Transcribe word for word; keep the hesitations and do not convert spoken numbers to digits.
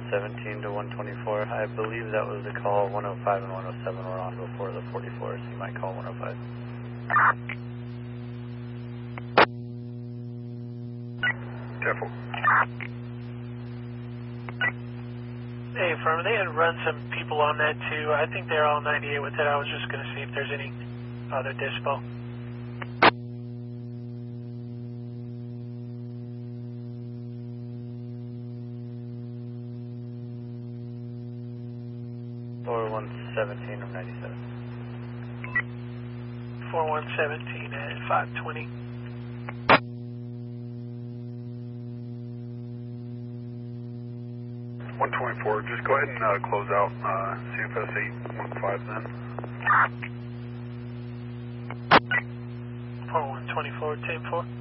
seventeen to one twenty-four. I believe that was the call. one oh five and one oh seven were on before the forty-four, so you might call one oh five. Careful. Hey, Affirm, they had run some people on that too. I think they're all ninety-eight with it. I was just going to see if there's any other dispo. four one seventeen of ninety-seven. four one seventeen at five twenty. one twenty-four, just go ahead and uh, close out uh, C F S eight one five then. four one twenty-four, ten four.